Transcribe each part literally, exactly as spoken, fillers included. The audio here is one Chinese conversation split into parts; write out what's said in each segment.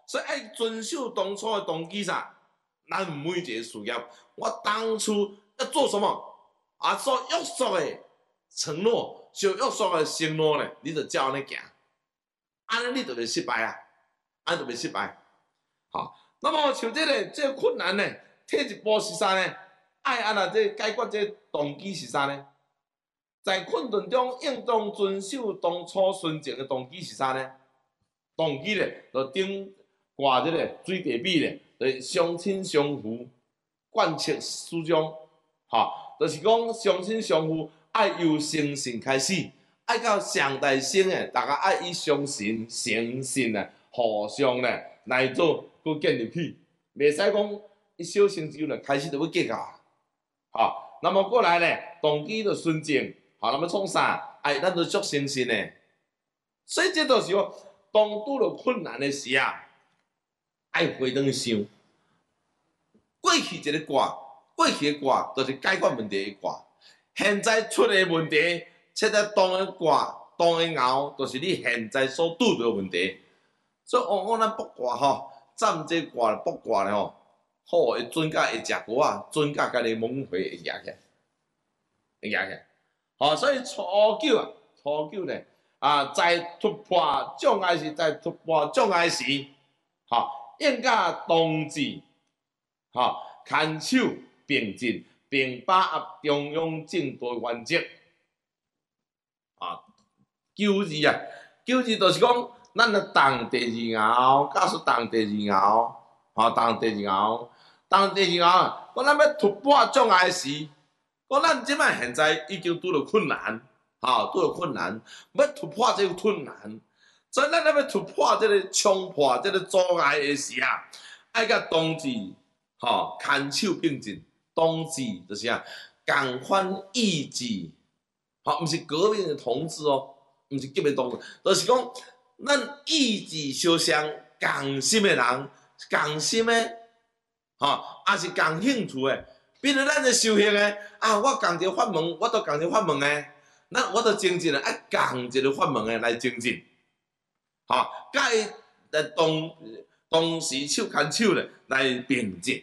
所以爱遵守当初的动机啥，咱每一个事业，我当初要做什么啊？所约束的承诺，所约束的承诺咧，你就照安尼行，安尼你就袂失败啊，安尼就袂失败。好，那么像这个这个困难呢，退一步是啥呢？爱安那这解决这动机是啥呢？在困顿中应当遵守当初纯情的动机是啥呢？动机咧，就顶挂这个水地比咧，就相亲相扶，贯彻始终。吼，就是讲相亲相扶，爱由诚信开始，爱到上大生诶，大家爱以相信、诚信啊，互相咧来做搁建立起，袂使讲一小成就咧开始就要计较。好，那么过来咧，动机就纯正。好，那么创啥？哎，咱就足诚信的。所以这就是说，当拄着困难的时啊，爱回转去想，过去一个卦，过去的卦就是解决问题的卦。现在出的问题，切在当的卦，当的爻，就是你现在所拄着问题。所以，往往咱卜卦吼，占这卦卜卦咧吼，好，会准甲会食果啊，准甲家己猛回会压起来，会压起来。好，所以初九啊，初九呢，啊，在突破障碍时，在突破障碍时，好，应甲同志，好，牵手并进，并把握中央正道原则。啊，九字啊，九字就是讲，咱咧动第二爻，假使动第二爻，吼，动第二爻，动第二爻，讲咱要突破障碍时。讲咱即摆现在已经拄着困难，吼，拄着困难，要突破这个困难，所以咱要突破这个冲破这个阻碍的时啊，爱甲同志，吼，牵手并进，同志就是啊，共款意志，吼，毋是革命的同志哦，毋是革命同志，就是讲咱意志相像，共心的人，共心的，吼，也是共兴趣的。比如咱的修行诶，啊，我共一个法门，我都共一个法门诶，咱我都精进啊，爱共一个法门诶来精进，吼，甲伊来同同时手牵手咧来并进，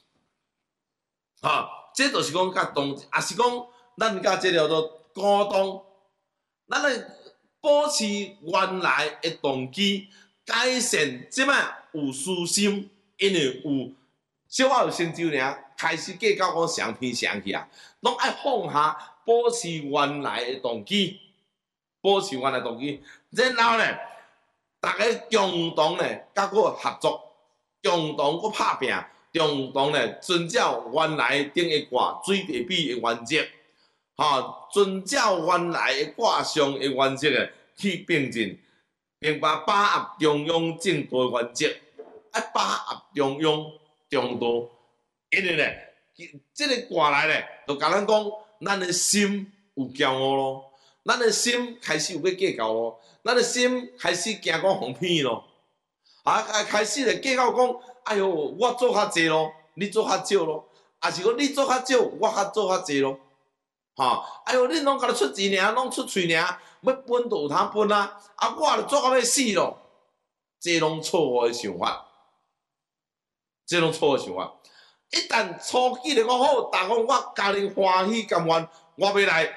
吼，这就是讲甲同，也是讲咱甲这条做沟通，咱来保持原来诶动机，改善即摆有私心，因为有小可有成就尔。开始计较讲上偏上去啊，拢爱放下，保持原来的动机，保持原来动机，然后咧，大家共同咧，甲佫合作，共同佫拍拼，共同咧遵照原来顶一卦水地比的原则，吼，遵照原来的卦象的原则诶去并进，并把把握中央正道的原则，爱把握中央中道。因为咧，即个卦来咧，就甲咱讲，咱的心有骄傲咯，咱的心开始有要计较咯，咱的心开始惊讲互骗咯，啊，开始咧计较讲，哎哟，我做较济咯，你做较少咯，啊是讲你做较少，我较做较济咯，吼，哎哟，你拢甲你出钱尔，拢出喙尔，要分就有通分啊，啊，我著做到要死咯，这拢错误的想法，这拢错误的想法。一旦初期就讲好，大家我家己欢喜甘愿，我要来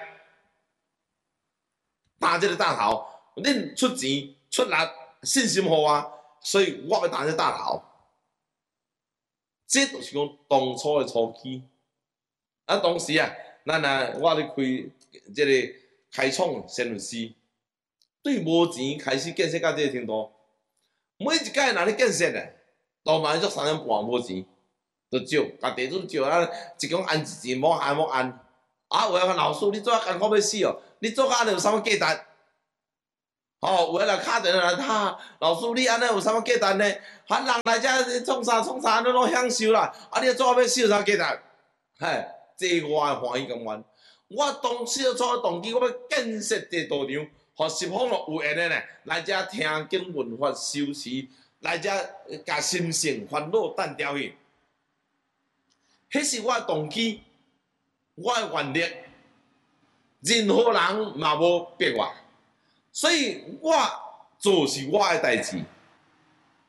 打这个大头，恁出钱出力，信心互我，所以我要打这个大头。这就是讲当初的初期。啊，当时啊，咱啊，我咧开这个开创新律师，对无钱开始建设到这个程度，每一届若咧建设咧，多嘛做三点半无钱。就少，甲地主少啊！一讲按一钱，莫按莫按。啊，有个老师，你做啊艰苦要死哦！你做啊安尼有啥物价值？吼、哦，有个来敲电话来，哈，老师你安尼有啥物价值呢？喊人来遮创啥创啥，安尼拢享受啦！啊，你做啊要死有啥价值？嘿，这我的欢喜甘愿。我当时做动机，我要建设这道场，互十方咯有缘的呢，来遮听经闻法修持，来遮甲心性烦恼淡掉去。迄是我的动机，我的原则，任何人嘛无逼我，所以我做是我的代志。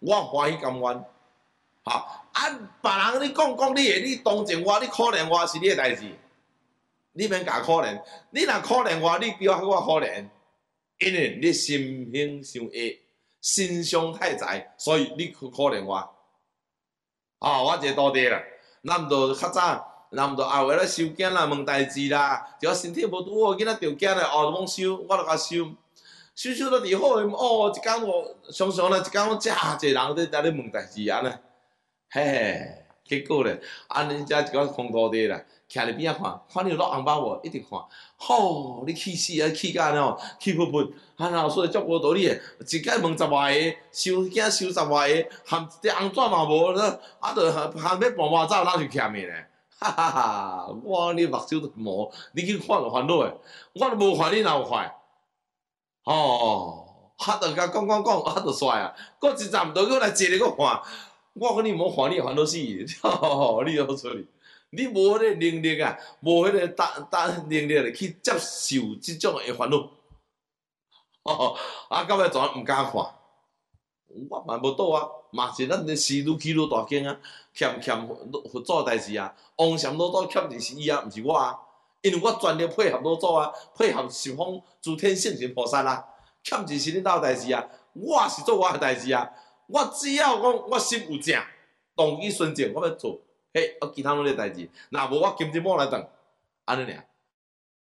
我欢喜甘愿。吼，啊，别人你讲讲你的，你同情我，你可怜我是你的代志，你免甲可怜。你若可怜我，你比我我可怜，因为你心胸伤矮，心胸太窄，所以你可可怜我。哦，我一个徒弟啦，咱毋着较早，咱毋着后尾咧收囝啦，问代志啦，只要身体无拄好，囡仔着囝咧，哦，讲收，我着甲收。收收到伫好诶，哦，一工我常常咧，一工遮济人咧在咧问代志安尼。嘿，结果咧，安尼遮一个空徒弟啦，徛伫边仔看，看你有落红包无，一直看，吼，你气死啊，气甲安尼哦，气噗噗，啊，然后说足无道理诶，一届问十外个，收囝收十外个，含一块红纸嘛无，啊，着含含要半半走，哪就欠诶咧？哈哈哈！我你目睭都无，你去看就烦恼诶，我都无看你哪有快？哦，啊，着甲讲讲讲，啊，着煞啊，过一站着搁来坐咧搁看。我讲你莫看，你烦恼死，吼！你好处理，你无迄个能力啊，无迄个担担能力去接受即种诶烦恼，吼！啊，到尾全毋敢看，我嘛无倒啊，嘛是咱的事愈去愈大间啊，欠欠合作代志啊，王禅老祖欠的是伊啊，毋是我啊，因为我全力配合老祖啊，配合十方诸天圣神菩萨啊，欠的是恁兜代志啊，我是做我的代志啊。我只要讲我心有正，动机纯正，我要做，嘿，我其他拢咧代志，若无我金针某来当，安尼尔。